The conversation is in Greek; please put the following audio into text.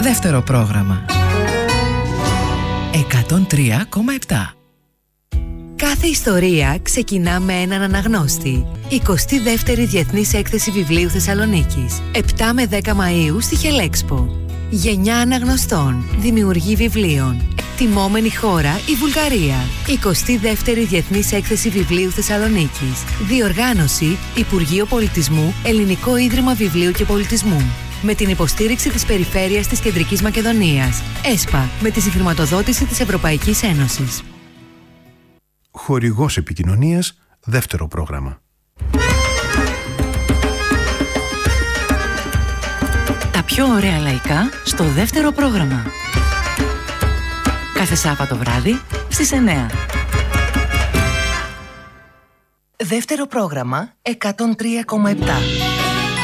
Δεύτερο πρόγραμμα 103,7. Κάθε ιστορία ξεκινά με έναν αναγνώστη. 22η Διεθνής Έκθεση Βιβλίου Θεσσαλονίκης, 7 με 10 Μαΐου στη Χελέξπο. Γενιά αναγνωστών, δημιουργή βιβλίων. Τιμόμενη χώρα η Βουλγαρία. 22η Διεθνής Έκθεση Βιβλίου Θεσσαλονίκης. Διοργάνωση Υπουργείο Πολιτισμού, Ελληνικό Ίδρυμα Βιβλίου και Πολιτισμού. Με την υποστήριξη της Περιφέρειας της Κεντρικής Μακεδονίας. ΕΣΠΑ, με τη συγχρηματοδότηση της Ευρωπαϊκής Ένωσης. Χορηγός επικοινωνίας, δεύτερο πρόγραμμα. Τα πιο ωραία λαϊκά στο δεύτερο πρόγραμμα. Κάθε Σάββατο βράδυ στις 9. Δεύτερο πρόγραμμα 103,7.